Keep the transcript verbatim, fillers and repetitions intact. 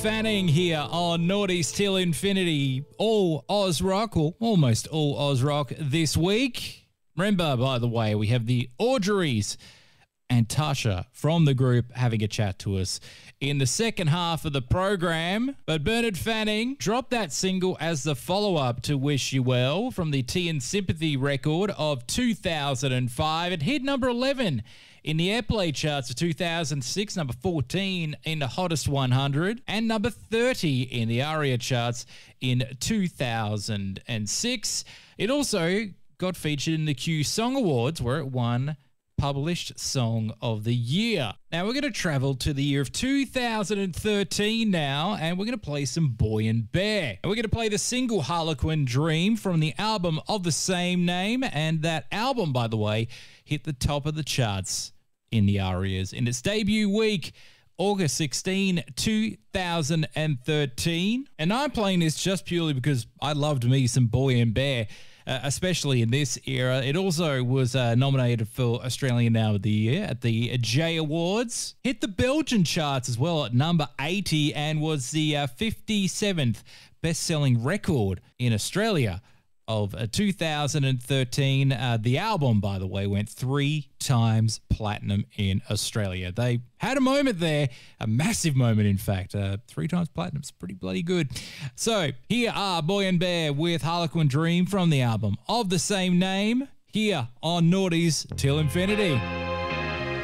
Fanning here on Naughty's Till Infinity, all Oz Rock, or almost all Oz Rock this week. Remember, by the way, we have the Audreys and Tasha from the group having a chat to us in the second half of the program. But Bernard Fanning dropped that single as the follow-up to Wish You Well from the Tea and Sympathy record of two thousand five. It hit number eleven in the Airplay charts of two thousand six, number fourteen in the Hottest one hundred, and number thirty in the ARIA charts in two thousand six. It also got featured in the Q Song Awards, where it won Published Song of the Year. Now we're going to travel to the year of two thousand thirteen now, and we're going to play some Boy and Bear. And we're going to play the single Harlequin Dream from the album of the same name, and that album, by the way, hit the top of the charts in the ARIAs in its debut week, August sixteenth, two thousand thirteen. And I'm playing this just purely because I loved me some Boy and Bear, uh, especially in this era. It also was uh, nominated for Australian Album of the Year at the J Awards. Hit the Belgian charts as well at number eighty, and was the uh, fifty-seventh best-selling record in Australia of uh, two thousand thirteen. Uh, the album, by the way, went three times platinum in Australia. They had a moment there, a massive moment, in fact. Uh, three times platinum's pretty bloody good. So here are Boy and Bear with Harlequin Dream from the album of the same name, here on Naughty's Till Infinity.